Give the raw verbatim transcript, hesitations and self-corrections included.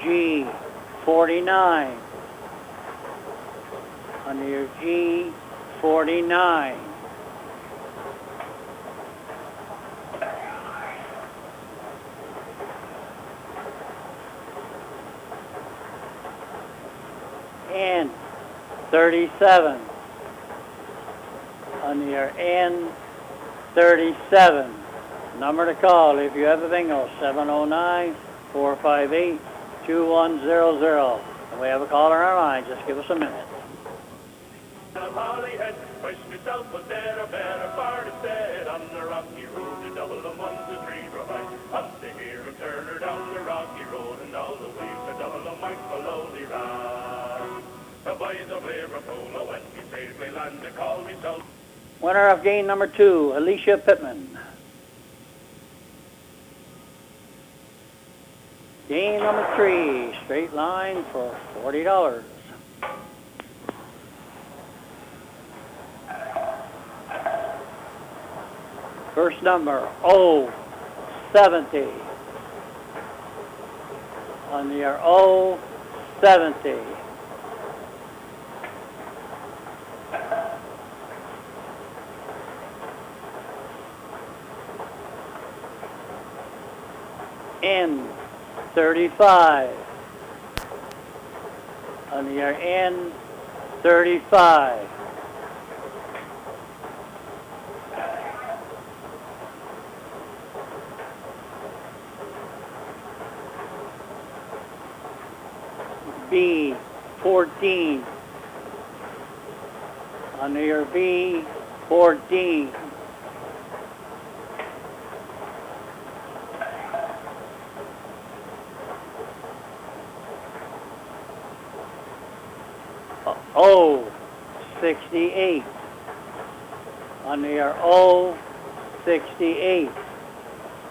G forty-nine. Under your G forty-nine. N thirty-seven. On your N thirty-seven. Number to call if you have a bingo, seven oh nine, four five eight, two one zero zero. And we have a caller on our line. Just give us a minute. Wish myself was there, a better part instead. On the rocky road to double the one, two, three, provide. Up the here and turn her down the rocky road, and all the way to double the mic below the rod. The boys of Liverpool, when we safely land, they call me so. Winner of game number two, Alicia Pittman. Game number three, straight line for forty dollars. First number, oh seventy. On your oh seventy. N thirty-five. On your N thirty-five. B fourteen. Under your B fourteen. O sixty-eight. Under your O sixty-eight.